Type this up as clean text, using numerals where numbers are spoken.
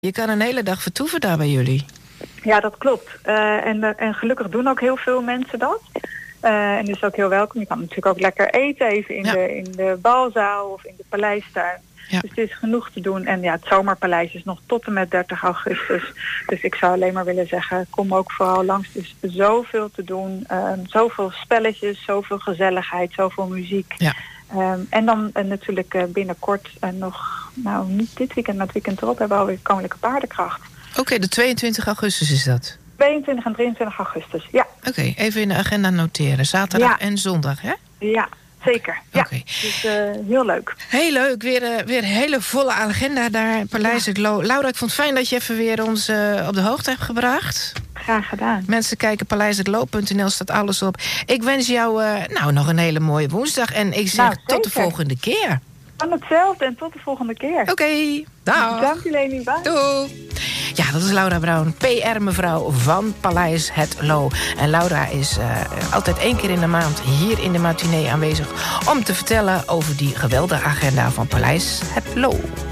Je kan een hele dag vertoeven daar bij jullie. Ja, dat klopt. En gelukkig doen ook heel veel mensen dat. En dus ook heel welkom. Je kan natuurlijk ook lekker eten even in de balzaal of in de paleistuin. Ja. Dus het is genoeg te doen. En ja, het Zomerpaleis is nog tot en met 30 augustus. Dus ik zou alleen maar willen zeggen, kom ook vooral langs. Er is zoveel te doen. Zoveel spelletjes, zoveel gezelligheid, zoveel muziek. Ja. En dan natuurlijk binnenkort nog, nou niet dit weekend, maar het weekend erop hebben we alweer Koninklijke Paardenkracht. Oké, de 22 augustus is dat? 22 en 23 augustus, ja. Oké, even in de agenda noteren. Zaterdag en zondag, hè? Ja, zeker. Ja. Dus heel leuk. Heel leuk. Weer een hele volle agenda daar. Paleis het Loo. Laura, ik vond het fijn dat je even weer ons op de hoogte hebt gebracht. Graag gedaan. Mensen kijken paleishetloo.nl, staat alles op. Ik wens jou nog een hele mooie woensdag. En ik zeg tot de volgende keer. Van hetzelfde en tot de volgende keer. Oké, dag. Dank je, Leni. Bye. Doei. Ja, dat is Laura Brown, PR-mevrouw van Paleis het Loo. En Laura is altijd 1 keer in de maand hier in de matinee aanwezig om te vertellen over die geweldige agenda van Paleis het Loo.